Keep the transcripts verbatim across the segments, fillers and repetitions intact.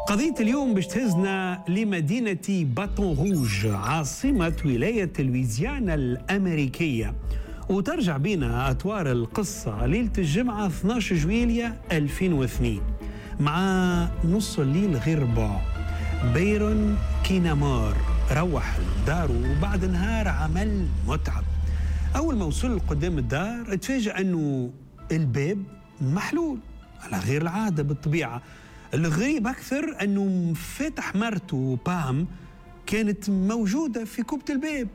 قضية اليوم باش تهزنا لمدينة باتون روج عاصمة ولاية لويزيانا الأمريكية، وترجع بينا أطوار القصة ليلة الجمعة اثناش جويلية ألفين واثنين مع نص الليل غير ربع. بيرون كينامور روح لداره بعد نهار عمل متعب. أول ما وصل قدام الدار اتفاجأ أنه الباب محلول على غير العادة بالطبيعة. الغريب أكثر أنه فاتح مرته بام كانت موجودة في كوبة الباب.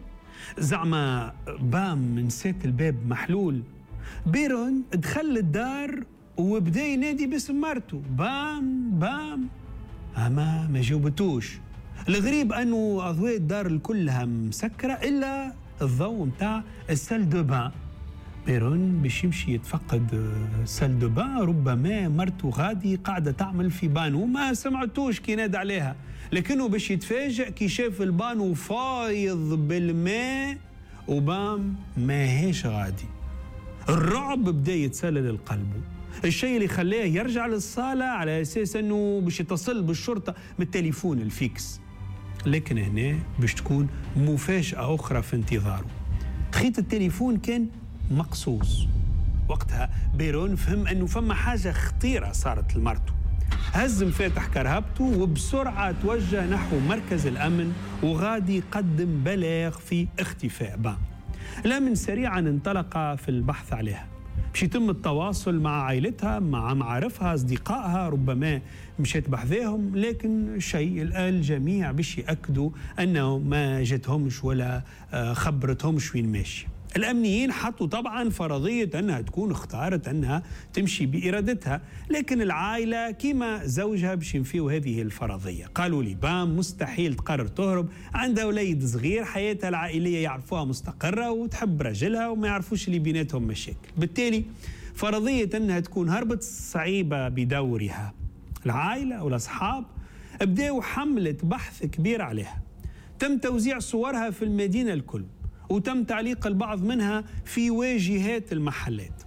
زعما بام نسيت الباب محلول. بيرون دخل الدار وبدا ينادي باسم مرته بام بام، أما ما جاوبتوش. الغريب أنه أضواء الدار كلها مسكرة إلا الضوء متاع السال دو بان. بيرون باش يمشي يتفقد سال دو بان، ربما مرته غادي قاعدة تعمل في بانو، ما سمعتوش كي نادى عليها، لكنه باش يتفاجأ كي شاف البانو فايض بالماء وبام ماهيش غادي. الرعب بدا يتسلل لقلبه، الشيء اللي خلاه يرجع للصالة على أساس أنه باش يتصل بالشرطة من التليفون الفيكس. لكن هنا باش تكون مفاجأة أخرى في انتظاره. خيط التليفون كان مقصوص. وقتها بيرون فهم أنه فما حاجة خطيرة صارت لمرته. هز مفاتح كرهبته وبسرعة توجه نحو مركز الأمن وغادي يقدم بلاغ في اختفاء بام. الأمن سريعا انطلق في البحث عليها، باش يتم التواصل مع عائلتها، مع معارفها، أصدقائها، ربما مشيت بحذاهم، لكن شيء الجميع باش يأكدوا أنه ما جتهمش ولا خبرتهمش وين ماشي. الأمنيين حطوا طبعا فرضية أنها تكون اختارت أنها تمشي بإرادتها، لكن العائلة كما زوجها باش ينفيوا هذه الفرضية. قالوا لي بام مستحيل تقرر تهرب، عندها وليد صغير، حياتها العائلية يعرفوها مستقرة وتحب رجلها وما يعرفوش اللي بيناتهم مشاكل، بالتالي فرضية أنها تكون هربت صعيبة بدورها. العائلة والأصحاب بدأوا حملة بحث كبير عليها، تم توزيع صورها في المدينة الكل، وتم تعليق البعض منها في واجهات المحلات.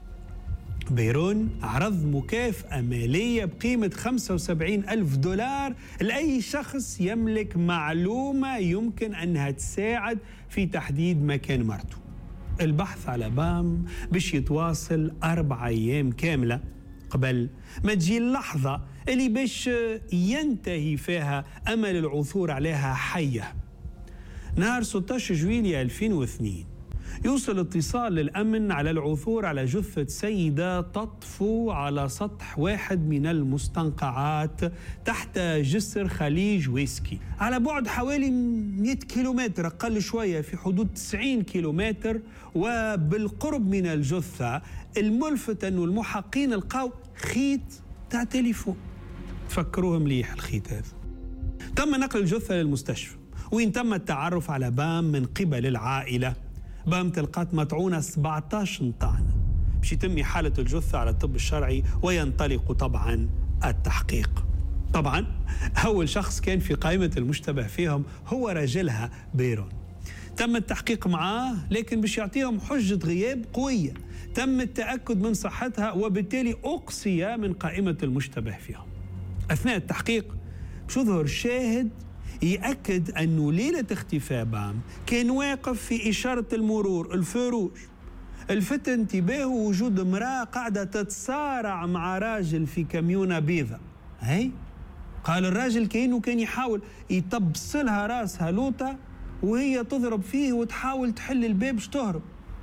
بيرون عرض مكافأة مالية بقيمة خمسة وسبعين ألف دولار لأي شخص يملك معلومة يمكن أنها تساعد في تحديد مكان مرته. البحث على بام باش يتواصل أربع أيام كاملة قبل ما تجي اللحظة اللي باش ينتهي فيها أمل العثور عليها حية. نهار ستة عشر جويلية ألفين واثنين يوصل اتصال للأمن على العثور على جثة سيدة تطفو على سطح واحد من المستنقعات تحت جسر خليج ويسكي على بعد حوالي مئة كيلومتر، أقل شوية في حدود تسعين كيلومتر. وبالقرب من الجثة الملفت أنه المحققين لقاو خيط تاع تليفون. تفكروه مليح الخيط هذا. تم نقل الجثة للمستشفى وين تم التعرف على بام من قبل العائلة. بام تلقات مطعونة سبعة عشر طعنة. باش يتم إحالة الجثة على الطب الشرعي وينطلق طبعا التحقيق. طبعا أول شخص كان في قائمة المشتبه فيهم هو رجلها بيرون. تم التحقيق معاه، لكن باش يعطيهم حجة غياب قوية. تم التأكد من صحتها وبالتالي أقصي من قائمة المشتبه فيهم. أثناء التحقيق باش يظهر شاهد يأكد أنه ليلة اختفاء بام كان واقف في إشارة المرور الفروج. الفت انتباهه وجود امرأة قاعدة تتصارع مع راجل في كاميونة بيضة. هاي قال الراجل كأنه كان يحاول يطبصلها راسها لوطة وهي تضرب فيه وتحاول تحل الباب باش تهرب.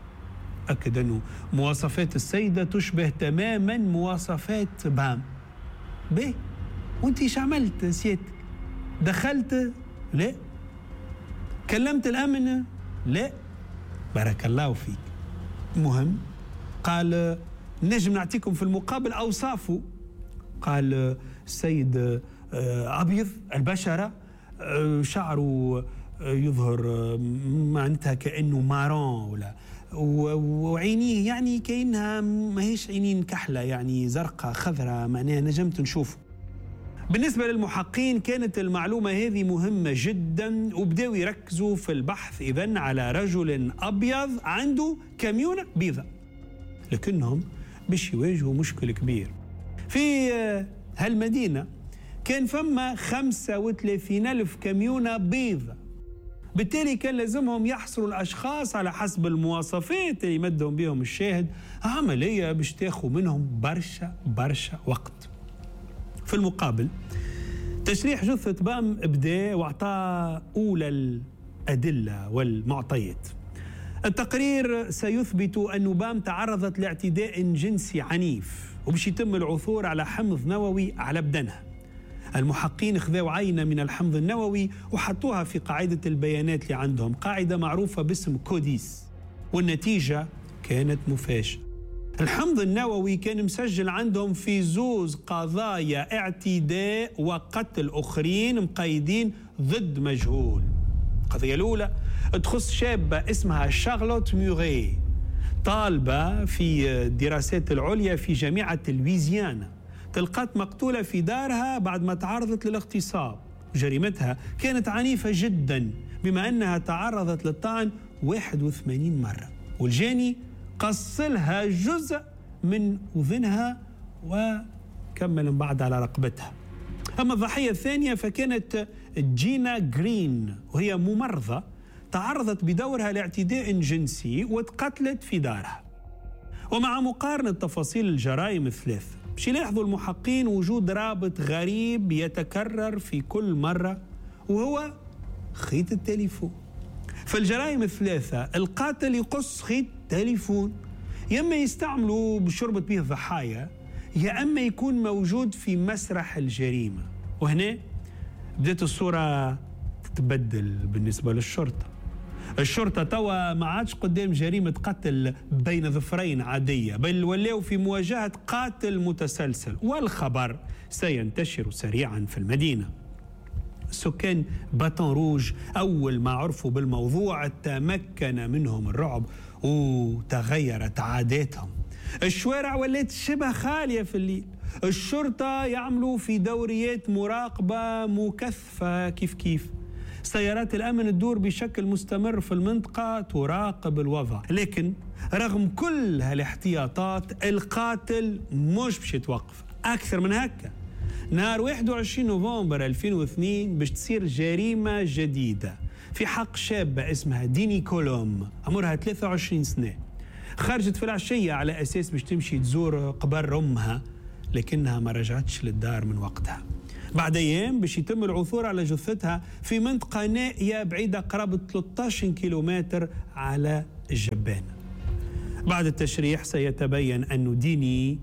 أكد أنه مواصفات السيدة تشبه تماما مواصفات بام. بيه وانتي ايش عملت سيادتك؟ دخلت؟ لا. كلمت الأمن؟ لا. بارك الله فيك. مهم قال نجم نعطيكم في المقابل أوصافه. قال السيد أبيض البشرة، شعره يظهر معناتها كأنه مارون ولا وعينيه يعني كأنها ما هيش عينين كحلة، يعني زرقاء خضراء، معناها نجمت نشوفه. بالنسبة للمحققين كانت المعلومة هذه مهمة جدا، وبداوا يركزوا في البحث إذن على رجل أبيض عنده كاميونة بيضاء، لكنهم باش يواجهوا مشكل كبير. في هالمدينة كان فما خمسة وثلاثين ألف كميونة بيضة، بالتالي كان لازمهم يحصروا الأشخاص على حسب المواصفات اللي يمدهم بهم الشاهد، عملية باش تاخذ منهم برشا برشا وقت. في المقابل تشريح جثة بام بدأ واعطى أولى الأدلة والمعطيات. التقرير سيثبت أن بام تعرضت لاعتداء جنسي عنيف وباش يتم العثور على حمض نووي على بدنها. المحققين خذوا عينة من الحمض النووي وحطوها في قاعدة البيانات اللي عندهم، قاعدة معروفة باسم كوديس، والنتيجة كانت مفاجئة. الحمض النووي كان مسجل عندهم في زوز قضايا اعتداء وقتل أخرين مقيدين ضد مجهول. القضية الأولى تخص شابة اسمها شارلوت موري، طالبة في الدراسات العليا في جامعة لويزيانا، تلقت مقتولة في دارها بعد ما تعرضت للاغتصاب. جريمتها كانت عنيفة جدا بما أنها تعرضت للطعن واحد وثمانين مرة، والجاني قصلها جزء من أذنها وكمل من بعد على رقبتها. أما الضحية الثانية فكانت جينا جرين، وهي ممرضة تعرضت بدورها لاعتداء جنسي واتقتلت في دارها. ومع مقارنة تفاصيل الجرائم الثلاث باش يلاحظوا المحققين وجود رابط غريب يتكرر في كل مرة، وهو خيط التليفون. فالجرائم الثلاثة القاتل يقص خيط تليفون، يا اما يستعملوا بشربة به الضحايا، يا اما يكون موجود في مسرح الجريمة. وهنا بدأت الصورة تتبدل بالنسبة للشرطة. الشرطة توا ما عادش قدام جريمة قتل بين ظفرين عادية، بل ولاو في مواجهة قاتل متسلسل، والخبر سينتشر سريعا في المدينة. سكان باتون روج أول ما عرفوا بالموضوع تمكن منهم الرعب وتغيرت عاداتهم. الشوارع ولات شبه خالية في الليل، الشرطة يعملوا في دوريات مراقبة مكثفة كيف كيف، سيارات الأمن تدور بشكل مستمر في المنطقة تراقب الوضع. لكن رغم كل هالاحتياطات القاتل مش باش يتوقف. أكثر من هكا، نهار واحد وعشرين نوفمبر ألفين واثنين باش تصير جريمة جديدة في حق شابة اسمها ديني كولوم، عمرها ثلاثة وعشرين سنة. خرجت في العشية على أساس باش تمشي تزور قبر أمها، لكنها ما رجعتش للدار من وقتها. بعد أيام باش يتم العثور على جثتها في منطقة نائية بعيدة قرابة ثلاثة عشر كيلومتر على الجبانة. بعد التشريح سيتبين أن ديني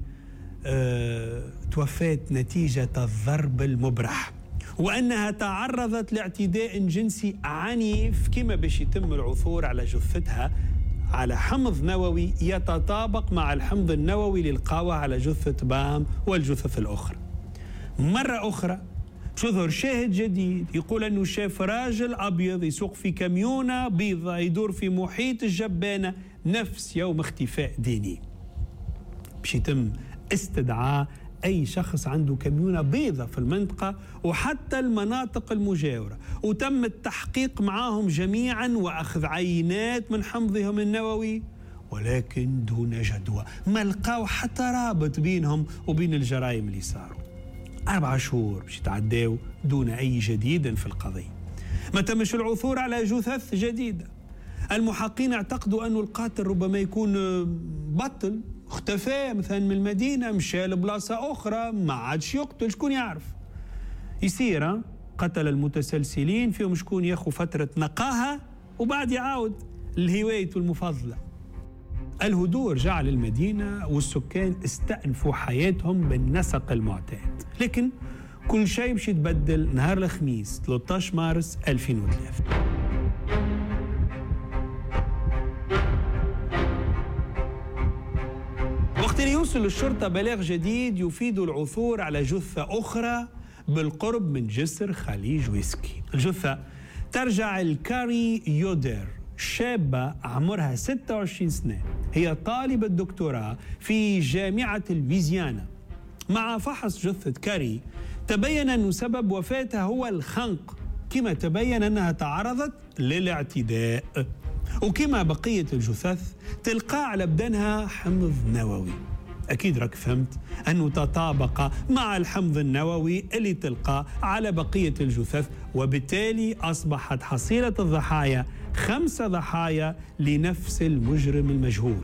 أه توفت نتيجة الضرب المبرح، وأنها تعرضت لاعتداء جنسي عنيف، كما باش يتم العثور على جثتها على حمض نووي يتطابق مع الحمض النووي اللي لقاوه على جثة بام والجثث الأخرى. مرة أخرى تظهر شاهد جديد يقول أنه شاف راجل أبيض يسوق في كاميونة بيضة يدور في محيط الجبانة نفس يوم اختفاء ديني. باش يتم استدعاء أي شخص عنده كاميونة بيضة في المنطقة وحتى المناطق المجاورة، وتم التحقيق معهم جميعا وأخذ عينات من حمضهم النووي، ولكن دون جدوى. ما لقاو حتى رابط بينهم وبين الجرائم اللي صاروا. أربع شهور باش يتعداو دون أي جديد في القضية. ما تمش العثور على جثث جديدة. المحققين اعتقدوا أن القاتل ربما يكون بطل اختفى مثلا من المدينة، مشى لبلاصة أخرى، ما عادش يقتل، شكون يعرف. يصير قتل المتسلسلين فيهم شكون ياخذ فترة نقاهة وبعد يعاود لهوايته المفضلة. الهدوء رجع للمدينة والسكان استأنفوا حياتهم بالنسق المعتاد، لكن كل شيء باش يتبدل نهار الخميس ثلاثة عشر مارس ألفين وثلاثة. وقت اللي يوصل الشرطة بلاغ جديد يفيد العثور على جثة أخرى بالقرب من جسر خليج ويسكي. الجثة ترجع لكاري يودر، شابة عمرها ستة وعشرين سنة، هي طالبة دكتوراه في جامعة لويزيانا. مع فحص جثة كاري تبين أن سبب وفاتها هو الخنق، كما تبين أنها تعرضت للاعتداء. وكما بقية الجثث تلقى على بدنها حمض نووي. أكيد راك فهمت أنه تطابق مع الحمض النووي اللي تلقى على بقية الجثث، وبالتالي أصبحت حصيلة الضحايا خمسة ضحايا لنفس المجرم المجهول.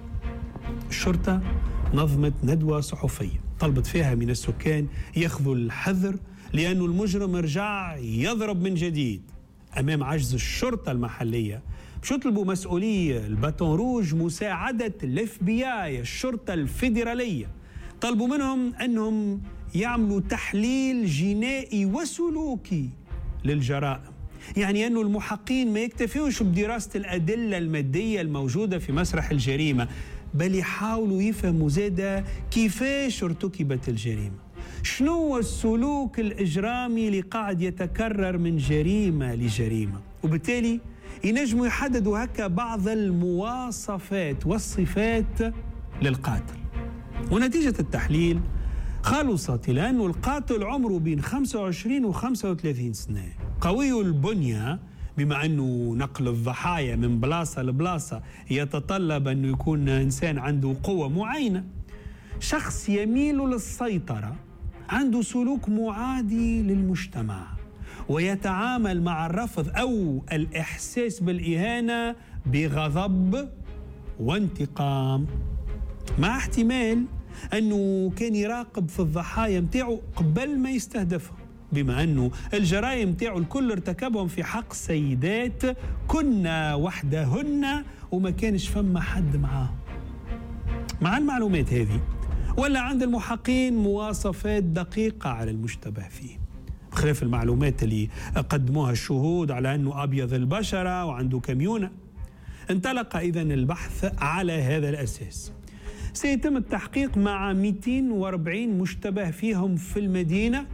الشرطة نظمت ندوة صحفية طلبت فيها من السكان ياخذوا الحذر، لأن المجرم رجع يضرب من جديد. أمام عجز الشرطة المحلية باش يطلبوا مسؤولي الباتون روج مساعدة الاف بي اي الشرطة الفيدرالية. طلبوا منهم أنهم يعملوا تحليل جنائي وسلوكي للجرائم، يعني أنه المحققين ما يكتفيوش بدراسة الأدلة المادية الموجودة في مسرح الجريمة، بل يحاولوا يفهموا زادة كيفاش ارتكبت الجريمة، شنو هو السلوك الإجرامي اللي قاعد يتكرر من جريمة لجريمة، وبالتالي ينجموا يحددوا هكا بعض المواصفات والصفات للقاتل. ونتيجة التحليل خلصت إلى أنه القاتل عمره بين خمسة وعشرين و خمسة وثلاثين سنة، قوي البنية، بما أنه نقل الضحايا من بلاصة لبلاصة يتطلب أنه يكون إنسان عنده قوة معينة، شخص يميل للسيطرة، عنده سلوك معادي للمجتمع، ويتعامل مع الرفض أو الإحساس بالإهانة بغضب وانتقام، مع احتمال أنه كان يراقب في الضحايا متاعه قبل ما يستهدفهم، بما أنه الجرائم متاعه الكل ارتكبهم في حق سيدات كنا وحدهن وما كانش فما حد معاهم. مع المعلومات هذه ولا عند المحققين مواصفات دقيقة على المشتبه فيه، بخلاف المعلومات اللي قدموها الشهود على أنه أبيض البشرة وعنده كميونة. انطلق إذن البحث على هذا الأساس. سيتم التحقيق مع مئتين وأربعين مشتبه فيهم في المدينة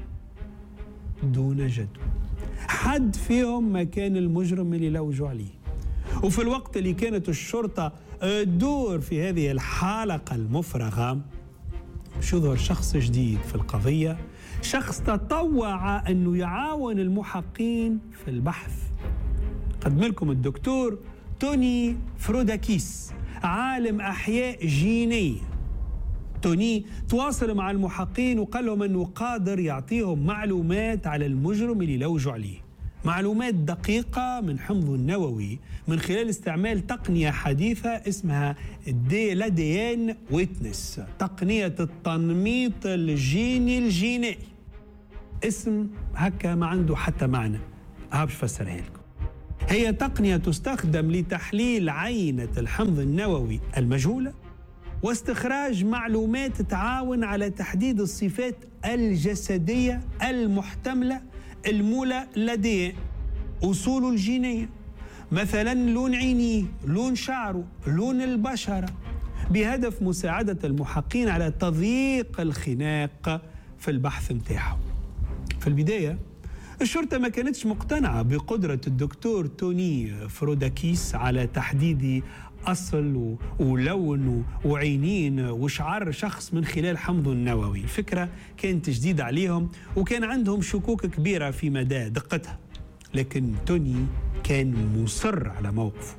دون جدوى، حد فيهم مكان المجرم اللي لوجوا عليه. وفي الوقت اللي كانت الشرطة تدور في هذه الحلقة المفرغة باش يظهر شخص جديد في القضية، شخص تطوع أنه يعاون المحققين في البحث. قدم لكم الدكتور توني فروداكيس، عالم أحياء جينية. توني تواصل مع المحققين وقال لهم أنه قادر يعطيهم معلومات على المجرم اللي لوجوا عليه، معلومات دقيقة من حمضه النووي من خلال استعمال تقنية حديثة اسمها دي لا دي ان ويتنس، تقنية التنميط الجيني الجينائي. اسم هكا ما عنده حتى معنى، هابش فسرها لكم. هي تقنية تستخدم لتحليل عينة الحمض النووي المجهولة واستخراج معلومات تعاون على تحديد الصفات الجسدية المحتملة المولى لديه، أصوله الجينية، مثلا لون عينيه، لون شعره، لون البشرة، بهدف مساعدة المحققين على تضييق الخناق في البحث متاعهم. في البداية الشرطة ما كانتش مقتنعة بقدرة الدكتور توني فروداكيس على تحديد أصل ولون وعينين وشعر شخص من خلال حمضه النووي. الفكرة كانت جديدة عليهم وكان عندهم شكوك كبيرة في مدى دقتها، لكن توني كان مصر على موقفه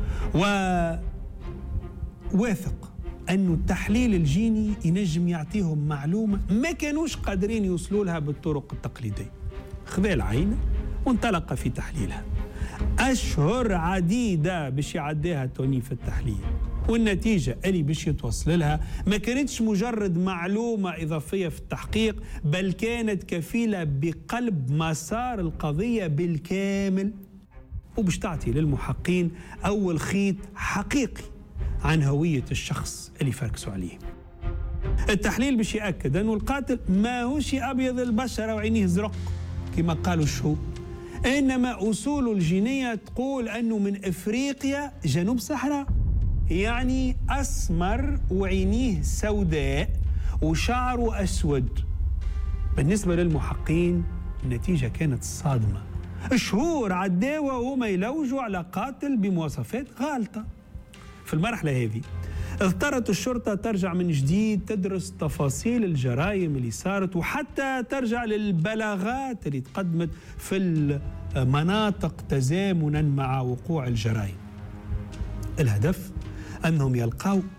وواثق أنه التحليل الجيني ينجم يعطيهم معلومة ما كانوش قادرين يوصلوا لها بالطرق التقليدية. خذا العينة وانطلق في تحليلها. أشهر عديدة باش يعديها توني في التحليل، والنتيجة اللي باش يتوصل لها ما كانتش مجرد معلومة إضافية في التحقيق، بل كانت كفيلة بقلب مسار القضية بالكامل، وباش تعطي للمحققين أول خيط حقيقي عن هوية الشخص اللي فركسوا عليه. التحليل باش يأكد أنه القاتل ما هوش أبيض البشرة وعينيه زرق كما قالوا الشهود، إنما أصوله الجينية تقول أنه من إفريقيا جنوب صحراء، يعني أسمر وعينيه سوداء وشعره أسود. بالنسبة للمحققين النتيجة كانت صادمة. شهور عداوة وهما يلوجوا على قاتل بمواصفات غالطة. في المرحلة هذه اضطرت الشرطة ترجع من جديد تدرس تفاصيل الجرائم اللي صارت، وحتى ترجع للبلاغات اللي تقدمت في المناطق تزامنا مع وقوع الجرائم. الهدف أنهم يلقوا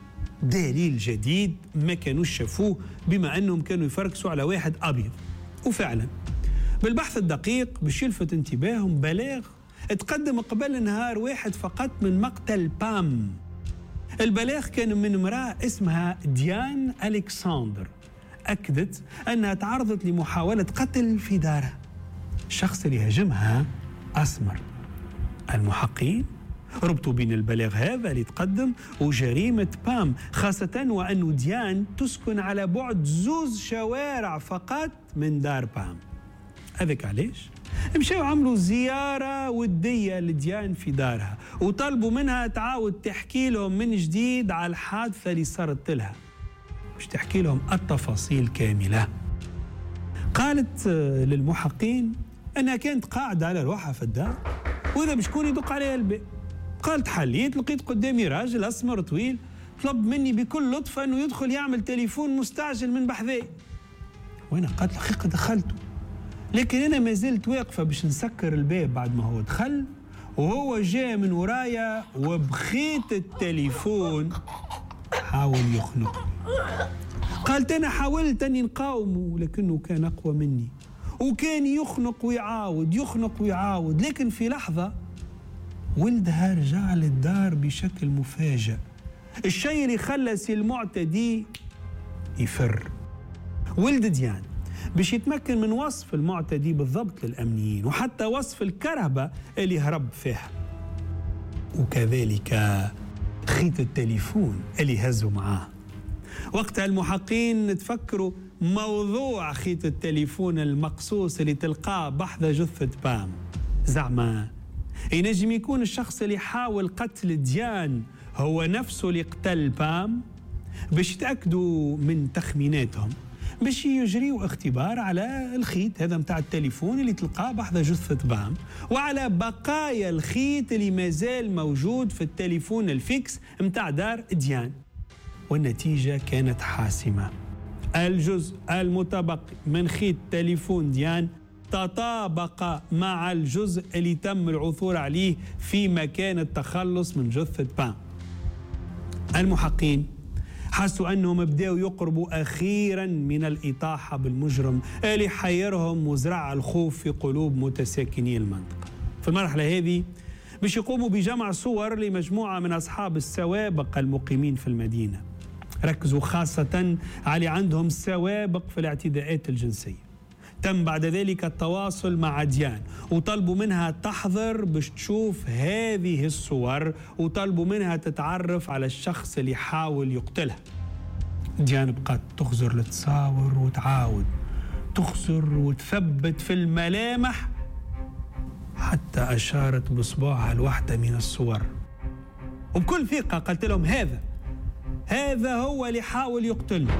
دليل جديد ما كانوش شافوه بما أنهم كانوا يفركسوا على واحد أبيض. وفعلا بالبحث الدقيق باش يلفت انتباههم بلاغ تقدم قبل نهار واحد فقط من مقتل بام. البلاغ كان من امرأة اسمها ديان ألكسندر، أكدت أنها تعرضت لمحاولة قتل في دارها. الشخص اللي هاجمها أسمر. المحققين ربطوا بين البلاغ هذا اللي تقدم وجريمة بام، خاصة وأن ديان تسكن على بعد زوز شوارع فقط من دار بام. هذاك علاش مشاو عملوا زيارة ودية لديان في دارها وطلبوا منها تعاود تحكي لهم من جديد على الحادثة اللي صارت لها، باش تحكي لهم التفاصيل كاملة. قالت للمحققين أنها كانت قاعدة على روحها في الدار وإذا بشكون يدق عليها الباب. قالت حليت لقيت قدامي راجل أسمر طويل طلب مني بكل لطف أنه يدخل يعمل تليفون مستعجل من بحذاي، وأنا قالت الحقيقة دخلته، لكن أنا ما زلت واقفة باش نسكر الباب بعد ما هو دخل وهو جاء من ورايا وبخيت التليفون حاول يخنقني. قالت أنا حاولت أني نقاومه لكنه كان أقوى مني وكان يخنق ويعاود يخنق ويعاود، لكن في لحظة ولدها رجع للدار بشكل مفاجئ، الشيء اللي خلى سي المعتدي يفر. ولد ديان باش يتمكن من وصف المعتدي بالضبط للأمنيين وحتى وصف الكرهبة اللي هرب فيها، وكذلك خيط التليفون اللي هزوا معاه. وقتها المحققين تفكروا موضوع خيط التليفون المقصوص اللي تلقاه بحذا جثة بام، زعما ينجم يكون الشخص اللي حاول قتل ديان هو نفسه اللي قتل بام. باش يتأكدوا من تخميناتهم باش يجريوا اختبار على الخيط هذا متاع التليفون اللي تلقاه بحذا جثة بام وعلى بقايا الخيط اللي مازال موجود في التليفون الفيكس متاع دار ديان، والنتيجة كانت حاسمة. الجزء المتبقي من خيط تليفون ديان تطابق مع الجزء اللي تم العثور عليه في مكان التخلص من جثة بام. المحققين حسوا أنهم بدأوا يقربوا أخيرا من الإطاحة بالمجرم اللي حيرهم وزرع الخوف في قلوب متساكني المنطقة. في المرحلة هذه باش يقوموا بجمع صور لمجموعة من أصحاب السوابق المقيمين في المدينة، ركزوا خاصة على عندهم سوابق في الاعتداءات الجنسية. تم بعد ذلك التواصل مع ديان وطلبوا منها تحضر باش تشوف هذه الصور وطلبوا منها تتعرف على الشخص اللي حاول يقتلها. ديان بقت تخزر لتصاور وتعاود تخزر وتثبت في الملامح حتى أشارت بصباعها الواحدة من الصور وبكل ثقة قلت لهم هذا هذا هو اللي حاول يقتلني،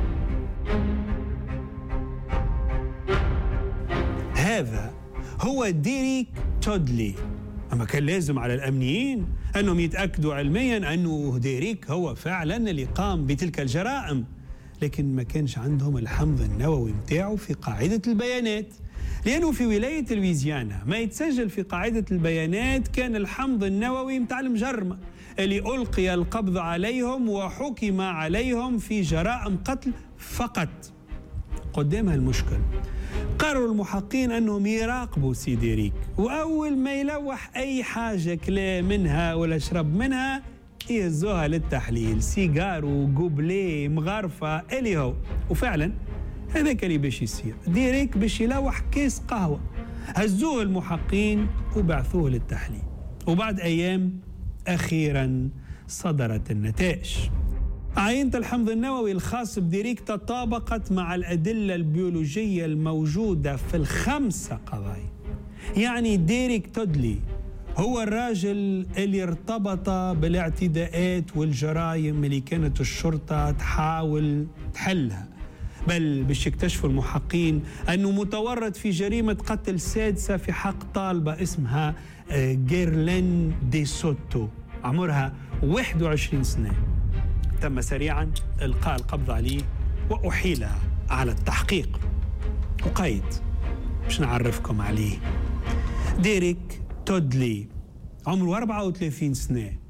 هذا هو ديريك تودلي. أما كان لازم على الأمنيين أنهم يتأكدوا علميا أنه ديريك هو فعلا اللي قام بتلك الجرائم، لكن ما كانش عندهم الحمض النووي متاعه في قاعدة البيانات، لأنه في ولاية لويزيانا ما يتسجل في قاعدة البيانات كان الحمض النووي متاع المجرمة اللي ألقي القبض عليهم وحكم عليهم في جرائم قتل فقط. قدامها المشكل قرروا المحققين أنهم يراقبوا سيديريك، وأول ما يلوح أي حاجة كلا منها ولا شرب منها يهزوها للتحليل، سيجار وقبلي مغرفة اللي هو. وفعلا هذاك اللي باش يصير، ديريك باش يلوح كيس قهوة، هزوه المحققين وبعثوه للتحليل. وبعد أيام أخيرا صدرت النتائج. عينة الحمض النووي الخاص بديريك تطابقت مع الأدلة البيولوجية الموجودة في الخمسة قضايا. يعني ديريك تودلي هو الراجل اللي ارتبط بالاعتداءات والجرائم اللي كانت الشرطة تحاول تحلها، بل باش يكتشفوا المحققين أنه متورط في جريمة قتل سادسة في حق طالبة اسمها جيرلين دي سوتو عمرها واحد وعشرين سنة. تم سريعا إلقاء القبض عليه وأحيل على التحقيق. وقيد باش نعرفكم عليه، ديريك تودلي عمره أربعة وثلاثين سنة،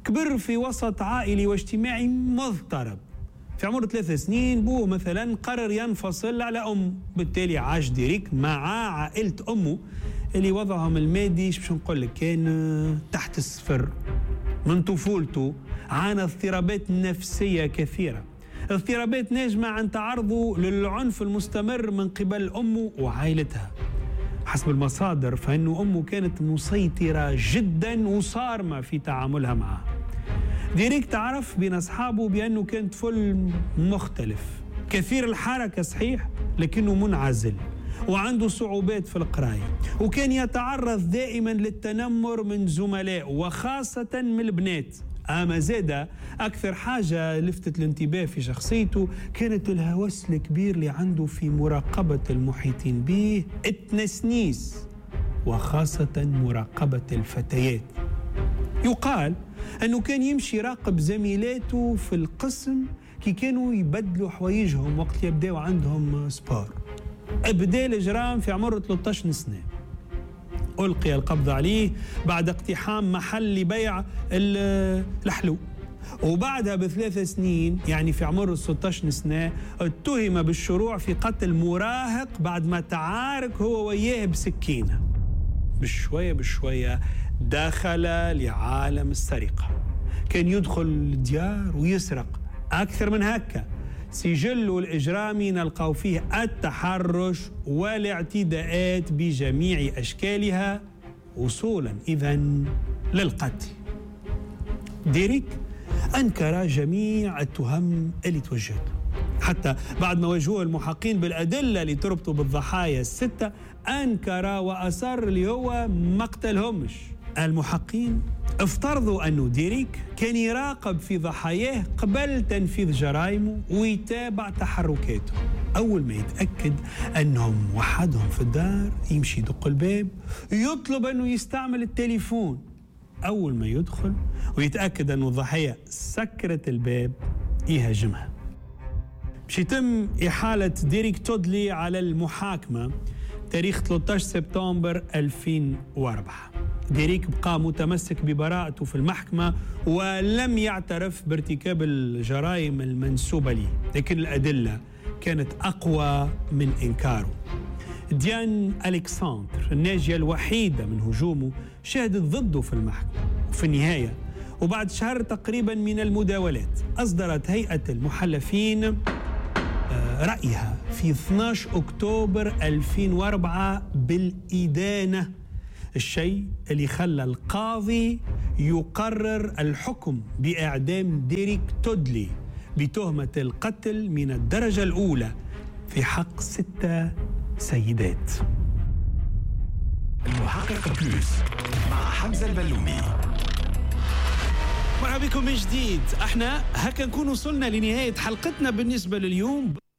كبر في وسط عائلي واجتماعي مضطرب. في عمر ثلاث سنين بوه مثلا قرر ينفصل على أمه، بالتالي عاش ديريك مع عائلة أمه اللي وضعهم المادي باش نقول لك كان تحت الصفر. من طفولته عانى اضطرابات نفسية كثيرة، اضطرابات ناجمة عن تعرضه للعنف المستمر من قبل أمه وعائلتها. حسب المصادر فإن أمه كانت مسيطرة جدا وصارمة في تعاملها معه. ديريك تعرف بين أصحابه بأنه كان طفل مختلف، كثير الحركة صحيح لكنه منعزل وعنده صعوبات في القراية، وكان يتعرض دائما للتنمر من زملائه وخاصة من البنات. أما زادة أكثر حاجة لفتت الانتباه في شخصيته كانت الهوس الكبير اللي عنده في مراقبة المحيطين به، التنسنيس وخاصة مراقبة الفتيات. يقال أنه كان يمشي يراقب زميلاته في القسم كي كانوا يبدلوا حوايجهم وقت يبداوا عندهم سبور. ابدا الإجرام في عمر ثلاثة عشر سنة. ألقي القبض عليه بعد اقتحام محل لبيع الحلو، وبعدها بثلاث سنين يعني في عمر ستة عشر سنة اتهم بالشروع في قتل مراهق بعد ما تعارك هو وياه بسكينة. بشوية بشوية دخل لعالم السرقة، كان يدخل الديار ويسرق. أكثر من هكا سجله الإجرامي نلقاو فيه التحرش والاعتداءات بجميع أشكالها وصولا إذن للقتل. ديريك أنكر جميع التهم اللي توجهت، حتى بعد ما واجهوه المحققين بالأدلة اللي تربطوا بالضحايا الستة أنكر وأصر اللي هو ما قتلهمش. المحققين افترضوا أنه ديريك كان يراقب في ضحاياه قبل تنفيذ جرائمه ويتابع تحركاته. أول ما يتأكد أنهم وحدهم في الدار يمشي يدق الباب، يطلب أنه يستعمل التليفون. أول ما يدخل ويتأكد أنه الضحية سكرت الباب يهاجمها. باش يتم إحالة ديريك تودلي على المحاكمة تاريخ ثلاثة عشر سبتمبر ألفين وأربعة. ديريك بقى متمسك ببراءته في المحكمة ولم يعترف بارتكاب الجرائم المنسوبة له، لكن الأدلة كانت أقوى من إنكاره. ديان ألكسندر الناجية الوحيدة من هجومه شهدت ضده في المحكمة، وفي النهاية وبعد شهر تقريبا من المداولات أصدرت هيئة المحلفين رأيها في اثني عشر أكتوبر ألفين وأربعة بالإدانة، الشيء اللي خلى القاضي يقرر الحكم بإعدام ديريك تودلي بتهمة القتل من الدرجة الأولى في حق ستة سيدات. المحقق بلوس مع حمزة البلومي. مرحبا بكم من جديد. احنا هكا نكون وصلنا لنهاية حلقتنا بالنسبة لليوم.